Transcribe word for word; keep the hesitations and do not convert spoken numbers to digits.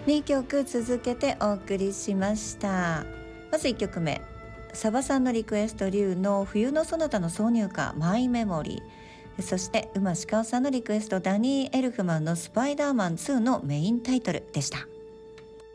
にきょく続けてお送りしました。まずいっきょくめ、サバさんのリクエスト、リュウの冬のそなたの挿入歌マイメモリー、そして馬鹿尾さんのリクエスト、ダニー・エルフマンのスパイダーマンツーのメインタイトルでした。